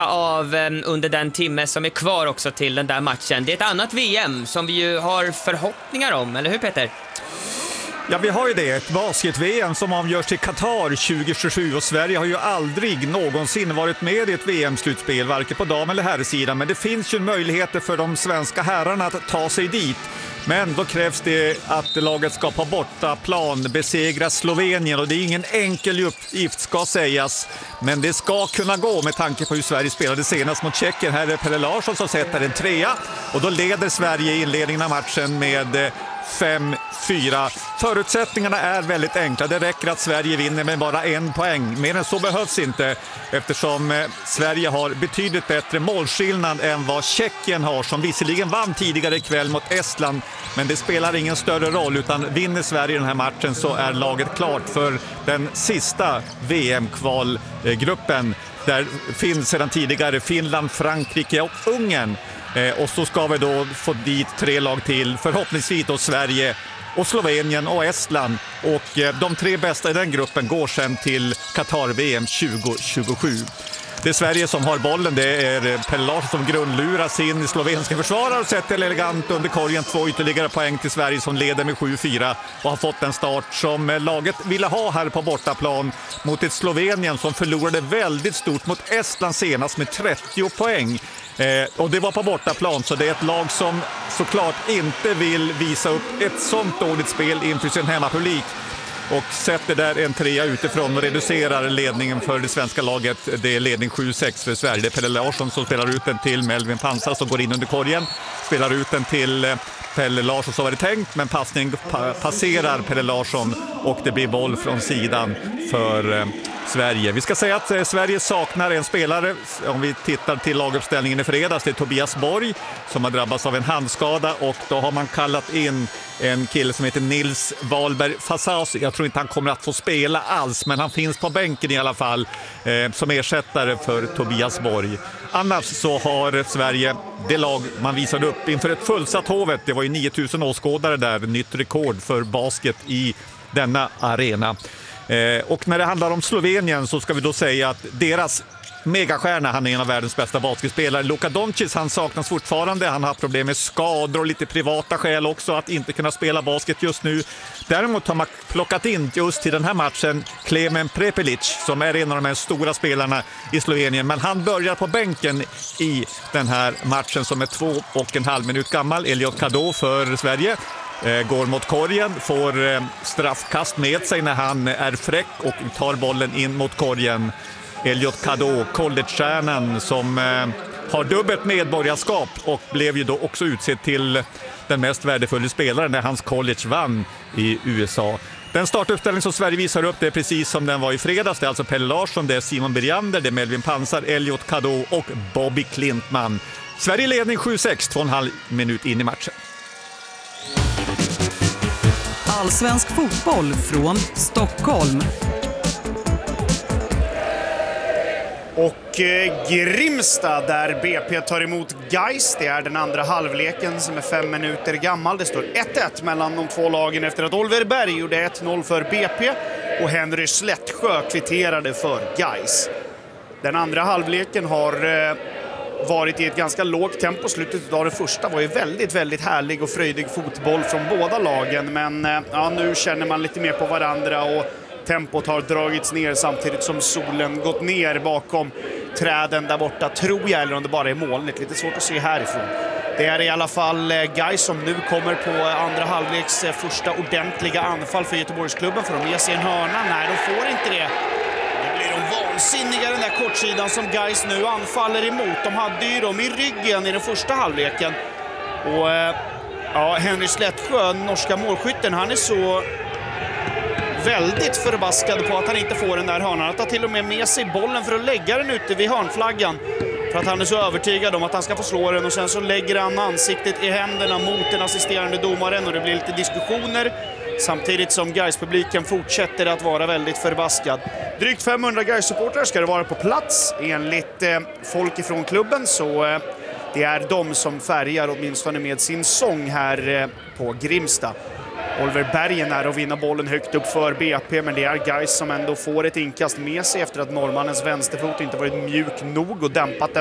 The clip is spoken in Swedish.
av under den timme som är kvar också till den där matchen. Det är ett annat VM som vi ju har förhoppningar om, eller hur Peter? Ja, vi har ju det. Ett basket-VM som avgörs till Qatar 2027 och Sverige har ju aldrig någonsin varit med i ett VM-slutspel, varken på dam- eller herrsidan. Men det finns ju möjligheter för de svenska herrarna att ta sig dit. Men då krävs det att laget ska på bortaplan besegra Slovenien och det är ingen enkel uppgift ska sägas. Men det ska kunna gå med tanke på hur Sverige spelade senast mot Tjeckien. Här är Pelle Larsson som sätter en 3 och då leder Sverige i inledningen av matchen med 5-4. Förutsättningarna är väldigt enkla. Det räcker att Sverige vinner med bara 1 poäng. Mer än så behövs inte eftersom Sverige har betydligt bättre målskillnad än vad Tjeckien har, som visserligen vann tidigare ikväll mot Estland. Men det spelar ingen större roll, utan vinner Sverige den här matchen så är laget klart för den sista VM-kvalgruppen. Där finns sedan tidigare Finland, Frankrike och Ungern. Och så ska vi då få dit 3 lag till, förhoppningsvis då Sverige och Slovenien och Estland. Och de 3 bästa i den gruppen går sen till Qatar-VM 2027. Det är Sverige som har bollen, det är Pelle Larsson som grundlurar sin slovenska försvarare och sätter elegant under korgen 2 ytterligare poäng till Sverige som leder med 7-4 och har fått en start som laget ville ha här på bortaplan mot ett Slovenien som förlorade väldigt stort mot Estland senast med 30 poäng. Och det var på bortaplan, så det är ett lag som såklart inte vill visa upp ett sånt dåligt spel inför sin hemmapublik. Och sätter där en 3 utifrån och reducerar ledningen för det svenska laget. Det är ledning 7-6 för Sverige. Det är Pelle Larsson som spelar ut den till Melvin Pansar som går in under korgen. Spelar ut den till Pelle Larsson så var det tänkt, men passning passerar Pelle Larsson och det blir boll från sidan för Sverige. Vi ska säga att Sverige saknar en spelare. Om vi tittar till laguppställningen i fredags, det är Tobias Borg som har drabbats av en handskada och då har man kallat in en kille som heter Nils Wahlberg Fasas. Jag tror inte han kommer att få spela alls, men han finns på bänken i alla fall som ersättare för Tobias Borg. Annars så har Sverige det lag man visade upp inför ett fullsatt Hovet. Det var ju 9000 åskådare där, nytt rekord för basket i denna arena. Och när det handlar om Slovenien så ska vi då säga att deras megastjärna, han är en av världens bästa basketspelare, Luka Doncic, han saknas fortfarande. Han har haft problem med skador och lite privata skäl också att inte kunna spela basket just nu. Däremot har man plockat in just till den här matchen Klemen Prepelic som är en av de här stora spelarna i Slovenien, men han börjar på bänken i den här matchen som är 2,5 minut gammal. Elliot Kadå för Sverige går mot korgen, får straffkast med sig när han är fräck och tar bollen in mot korgen. Elliot Kadå, collegestjärnan som har dubbelt medborgarskap och blev ju då också utsedd till den mest värdefulla spelaren när hans college vann i USA. Den startuppställning som Sverige visar upp, det är precis som den var i fredags. Det är alltså Pelle Larsson, det är Simon Bergander, det är Melvin Pansar, Elliot Kadå och Bobby Klintman. Sverige ledning 7-6, 2,5 minut in i matchen. Allsvensk fotboll från Stockholm. Och Grimsta där BP tar emot Gais. Det är den andra halvleken som är 5 minuter gammal. Det står 1-1 mellan de två lagen efter att Oliver Berg gjorde 1-0 för BP och Henry Slättsjö kvitterade för Gais. Den andra halvleken har varit i ett ganska lågt tempo. Slutet av det första var ju väldigt, väldigt härlig och fröjdig fotboll från båda lagen. Men nu känner man lite mer på varandra och tempot har dragits ner samtidigt som solen gått ner bakom träden där borta, tror jag, eller om det bara är molnigt. Lite svårt att se härifrån. Det är i alla fall Gais som nu kommer på andra halvleks första ordentliga anfall för Göteborgsklubben. För de ger sig en hörna. Nej, de får inte det. Det blir de vansinniga, den där kortsidan som Gais nu anfaller emot. De hade ju dem i ryggen i den första halvleken. Och Henry Slättsjö, norska målskytten, han är så väldigt förbaskad på att han inte får den där hörnan. Han tar till och med sig bollen för att lägga den ute vid hörnflaggan. För att han är så övertygad om att han ska få slå den. Och sen så lägger han ansiktet i händerna mot den assisterande domaren. Och det blir lite diskussioner. Samtidigt som Gais-publiken fortsätter att vara väldigt förbaskad. Drygt 500 Gais-supportrar ska det vara på plats. Enligt folk ifrån klubben så det är de som färgar åtminstone med sin sång här på Grimsta. Oliver Berg är nära att vinna bollen högt upp för BP, men det är Gais som ändå får ett inkast med sig efter att norrmannens vänsterfot inte varit mjuk nog och dämpat den.